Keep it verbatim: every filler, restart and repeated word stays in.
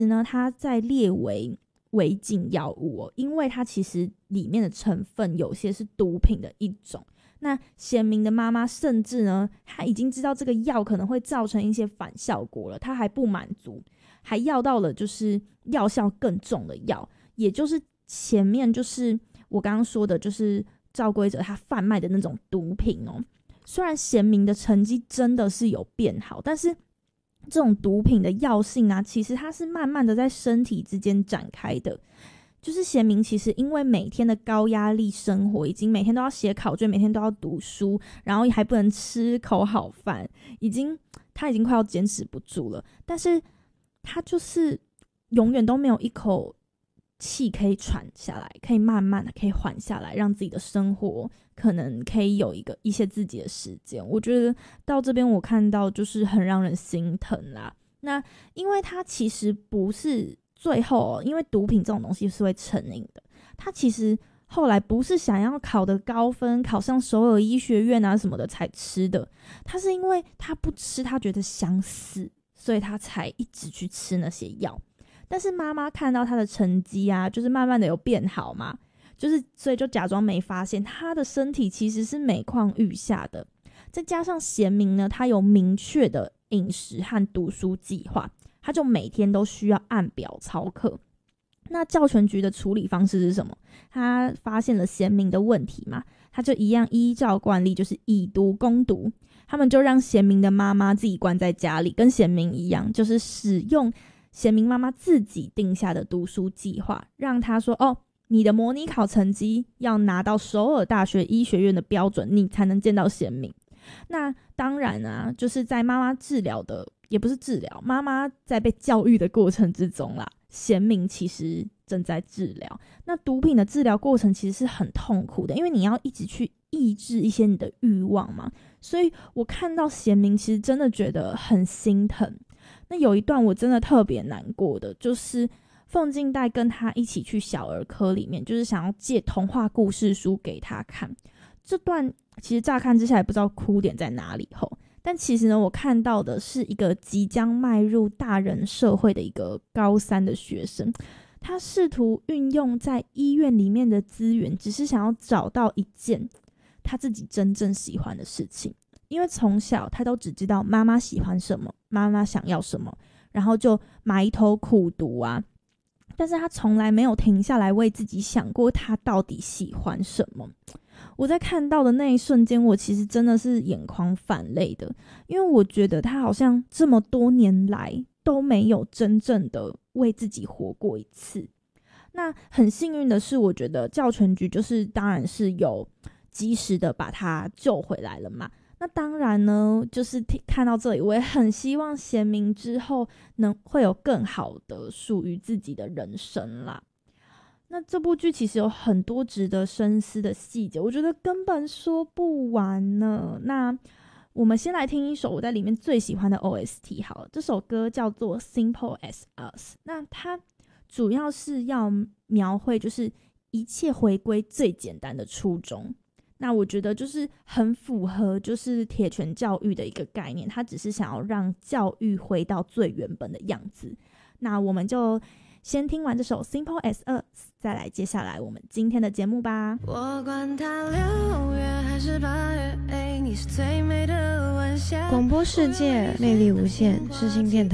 呢它在列为违禁药物哦，因为它其实里面的成分有些是毒品的一种。那贤明的妈妈甚至呢，她已经知道这个药可能会造成一些反效果了，她还不满足，还要到了就是药效更重的药，也就是前面就是我刚刚说的，就是赵规则他贩卖的那种毒品哦。虽然贤明的成绩真的是有变好，但是这种毒品的药性啊，其实它是慢慢的在身体之间展开的。就是贤明其实因为每天的高压力生活，已经每天都要写考卷，每天都要读书，然后还不能吃口好饭，已经他已经快要坚持不住了。但是他就是永远都没有一口气可以喘下来，可以慢慢的可以缓下来，让自己的生活可能可以有一个一些自己的时间。我觉得到这边我看到就是很让人心疼啦。那因为他其实不是最后、哦、因为毒品这种东西是会成瘾的，他其实后来不是想要考得高分考上首尔医学院啊什么的才吃的，他是因为他不吃他觉得想死，所以他才一直去吃那些药。但是妈妈看到他的成绩啊，就是慢慢的有变好嘛，就是所以就假装没发现他的身体其实是每况愈下的。再加上贤明呢，他有明确的饮食和读书计划，他就每天都需要按表操课。那教权局的处理方式是什么？他发现了贤明的问题嘛，他就一样依照惯例，就是以毒攻毒。他们就让贤明的妈妈自己关在家里，跟贤明一样，就是使用贤明妈妈自己定下的读书计划，让他说哦，你的模拟考成绩要拿到首尔大学医学院的标准，你才能见到贤明。那当然啊，就是在妈妈治疗的，也不是治疗，妈妈在被教育的过程之中啦，贤明其实正在治疗。那毒品的治疗过程其实是很痛苦的，因为你要一直去抑制一些你的欲望嘛，所以我看到贤明其实真的觉得很心疼。那有一段我真的特别难过的，就是凤静代跟他一起去小儿科里面，就是想要借童话故事书给他看。这段其实乍看之下也不知道哭点在哪里吼，但其实呢，我看到的是一个即将迈入大人社会的一个高三的学生，他试图运用在医院里面的资源，只是想要找到一件他自己真正喜欢的事情。因为从小他都只知道妈妈喜欢什么，妈妈想要什么，然后就埋头苦读啊，但是他从来没有停下来为自己想过他到底喜欢什么。我在看到的那一瞬间，我其实真的是眼眶泛泪的，因为我觉得他好像这么多年来都没有真正的为自己活过一次。那很幸运的是，我觉得教权局就是当然是有及时的把他救回来了嘛。那当然呢，就是看到这里，我也很希望贤明之后能会有更好的属于自己的人生啦。那这部剧其实有很多值得深思的细节，我觉得根本说不完呢。那我们先来听一首我在里面最喜欢的 O S T 好了，这首歌叫做 Simple as Us。 那它主要是要描绘就是一切回归最简单的初衷。那我觉得就是很符合就是铁拳教育的一个概念，它只是想要让教育回到最原本的样子。那我们就先听完这首 Simple as Us， 再来接下来我们今天的节目吧。 我管它六月还是八月，你是最美的晚霞。广播世界魅力无限，世新电台。